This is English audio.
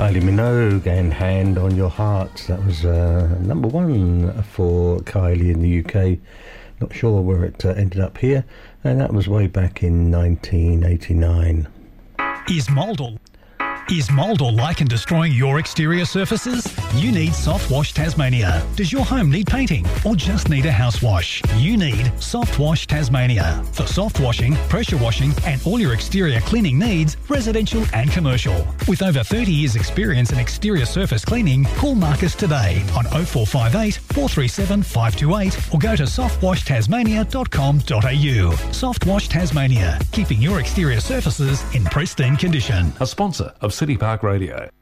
Kylie Minogue and Hand on Your Heart. That was number one for Kylie in the UK. Not sure where it ended up here. And that was way back in 1989. Is mould or lichen destroying your exterior surfaces? You need Soft Wash Tasmania. Does your home need painting or just need a house wash? You need Soft Wash Tasmania for soft washing, pressure washing and all your exterior cleaning needs, residential and commercial. With over 30 years experience in exterior surface cleaning, call Marcus today on 0458 437 528 or go to softwashtasmania.com.au. Soft Wash Tasmania, keeping your exterior surfaces in pristine condition. A sponsor of City Park Radio.